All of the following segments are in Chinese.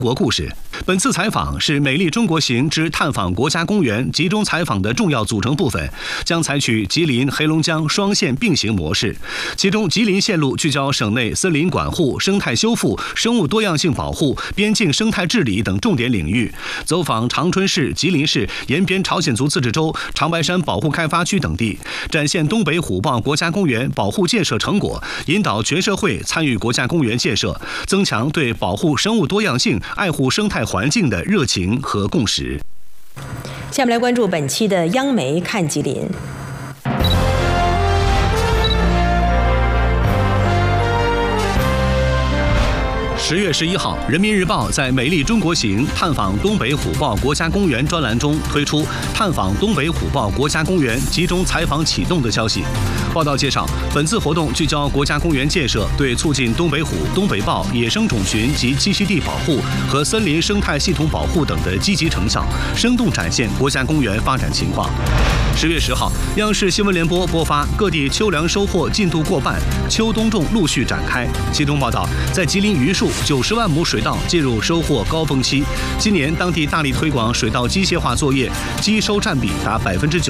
国故事。本次采访是美丽中国行之探访国家公园集中采访的重要组成部分，将采取吉林、黑龙江双线并行模式。其中，吉林线路聚焦省内森林管护、生态修复、生物多样性保护、边境生态治理等重点领域，走访长春市、吉林市延边朝鲜族自治州、长白山保护开发区等地，展现东北虎豹国家公园保护建设成果，引导全社会参与国家公园建设，增强对保护生物多样性、爱护生态环境的热情和共识。 下面来关注本期的央媒看吉林。 10月11号，《人民日报》在“美丽中国行”探访东北虎豹国家公园专栏中推出探访东北虎豹国家公园集中采访启动的消息。报道介绍，本次活动聚焦国家公园建设对促进东北虎、东北豹野生种群及栖息地保护和森林生态系统保护等的积极成效，生动展现国家公园发展情况。10月10号，央视新闻联播播发各地秋粮收获进度过半，秋冬种陆续展开。其中报道，在吉林榆树90万亩水稻进入收获高峰期，今年当地大力推广水稻机械化作业，机收占比达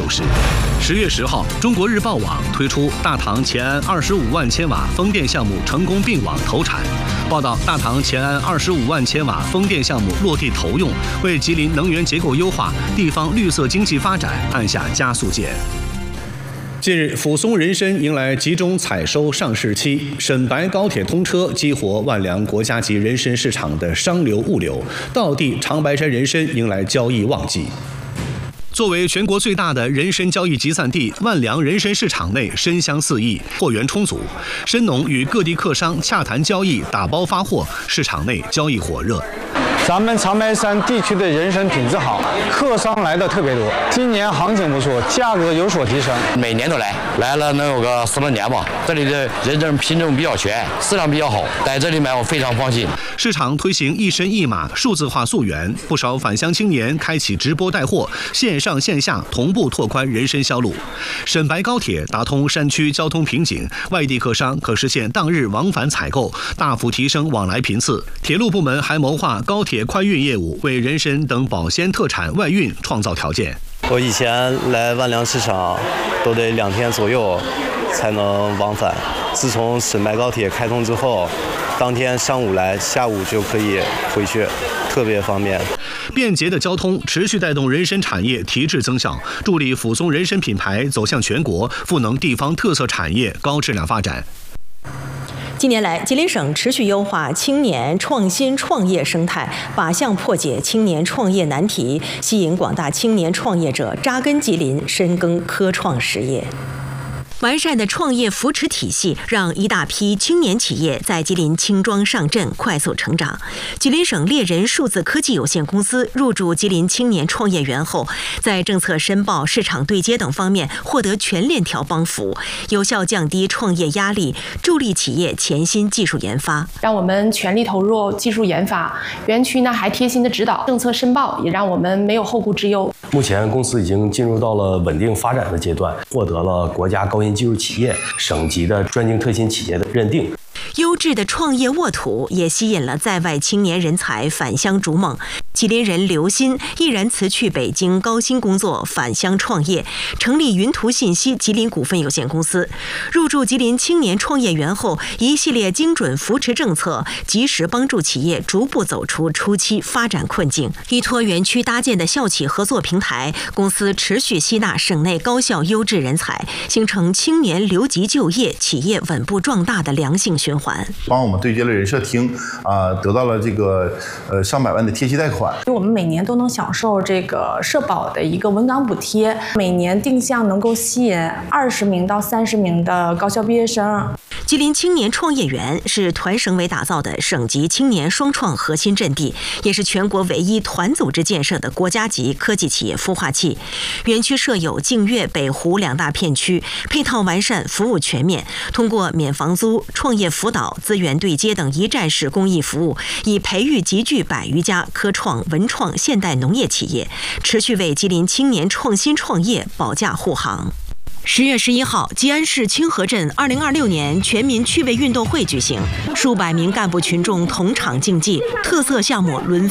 90%。10月10号，中国日报网推出大唐乾安25万千瓦风电项目成功并网投产。报道，大唐乾安25万千瓦风电项目落地投用，为吉林能源结构优化、地方绿色经济发展按下加速键。近日，抚松人参迎来集中采收上市期，沈白高铁通车激活万良国家级人参市场的商流物流，道地长白山人参迎来交易旺季。作为全国最大的人参交易集散地，万良人参市场内参香四溢，货源充足，参农与各地客商洽谈交易、打包发货，市场内交易火热。 咱们长白山地区的人参品质好，客商来的特别多。今年行情不错，价格有所提升。 每年都来了能有个4、5年吧。这里的人参品种比较全，质量比较好，在这里买我非常放心。 市场推行一参一码数字化溯源，不少返乡青年开启直播带货，线上线下同步拓宽人参销路。沈白高铁打通山区交通瓶颈，外地客商可实现当日往返采购，大幅提升往来频次。铁路部门还谋划高铁快运业务，为人参等保鲜特产外运创造条件。 我以前来万良市场都得2天左右才能往返，自从沈白高铁开通之后，当天上午来，下午就可以回去，特别方便。 便捷的交通持续带动人参产业提质增效，助力抚松人参品牌走向全国，赋能地方特色产业高质量发展。 近年来，吉林省持续优化青年创新创业生态，靶向破解青年创业难题，吸引广大青年创业者扎根吉林，深耕科创实业。完善的创业扶持体系，让一大批青年企业在吉林轻装上阵，快速成长。吉林省猎人数字科技有限公司入驻吉林青年创业园后，在政策申报、市场对接等方面获得全链条帮扶，有效降低创业压力，助力企业潜心技术研发， 让我们全力投入技术研发。园区呢还贴心的指导政策申报，也让我们没有后顾之忧。 目前公司已经进入到了稳定发展的阶段，获得了国家高新技术企业、省级的专精特新企业的认定。 优质的创业沃土也吸引了在外青年人才返乡逐梦。吉林人刘鑫毅然辞去北京高薪工作，返乡创业，成立云图信息吉林股份有限公司。入驻吉林青年创业园后，一系列精准扶持政策及时帮助企业逐步走出初期发展困境。依托园区搭建的校企合作平台，公司持续吸纳省内高校优质人才，形成青年留级就业、企业稳步壮大的良性循环。 帮我们对接了人社厅，得到了这个上百万的贴息贷款。 我们每年都能享受这个社保的一个稳岗补贴，每年定向能够吸引20名到30名的高校毕业生。 吉林青年创业园是团省委打造的省级青年双创核心阵地，也是全国唯一团组织建设的国家级科技企业孵化器。园区设有净月、北湖2大片区，配套完善，服务全面。通过免房租、创业辅导、资源对接等一站式公益服务，以培育集聚100余家科创、文创、现代农业企业，持续为吉林青年创新创业保驾护航。 10月11号，吉安市清河镇2026年全民趣味运动会举行，数百名干部群众同场竞技，特色项目轮